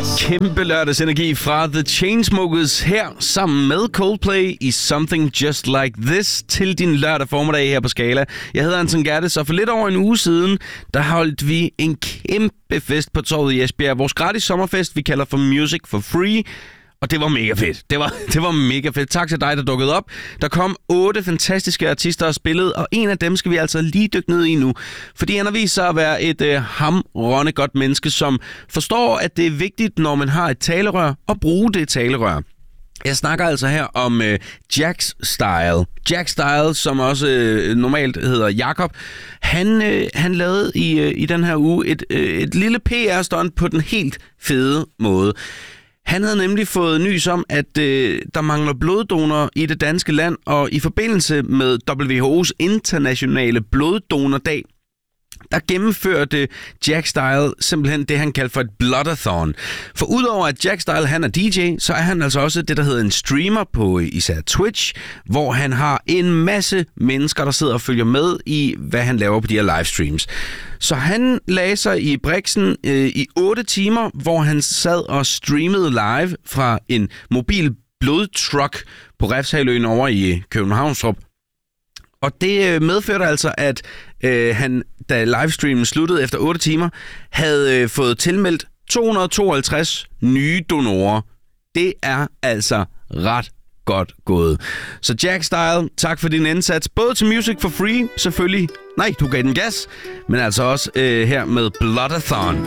Kæmpe lørdagsenergi fra The Chainsmokers her sammen med Coldplay i Something Just Like This til din lørdag formiddag her på Skala. Jeg hedder Anton Gerdes, og for lidt over en uge siden, der holdt vi en kæmpe fest på torvet i Esbjerg. Vores gratis sommerfest, vi kalder for Music for Free. Og det var mega fedt. Det var mega fedt. Tak til dig, der dukkede op. Der kom 8 fantastiske artister og spillede, og en af dem skal vi altså lige dykke ned i nu. Fordi han har vist sig at være et hamrende godt menneske, som forstår, at det er vigtigt, når man har et talerør, at bruge det talerør. Jeg snakker altså her om Jack Style. Jack Style, som også normalt hedder Jakob. Han lavede i den her uge et lille PR-stunt på den helt fede måde. Han havde nemlig fået nys om, at der mangler bloddonorer i det danske land, og i forbindelse med WHO's internationale bloddonordag, der gennemførte Jack Style simpelthen det, han kaldte for et bloodathon. For udover at Jack Style han er DJ, så er han altså også det, der hedder en streamer på især Twitch, hvor han har en masse mennesker, der sidder og følger med i, hvad han laver på de her livestreams. Så han lagde sig i briksen i 8 timer, hvor han sad og streamede live fra en mobil blodtruck på Refshaløen over i Københavnstrup. Og det medførte altså, at han, da livestreamen sluttede efter 8 timer, havde fået tilmeldt 252 nye donorer. Det er altså ret godt gået. Så Jack Style, tak for din indsats. Både til Music for Free, selvfølgelig. Nej, du gav den gas. Men altså også her med Bloodathon.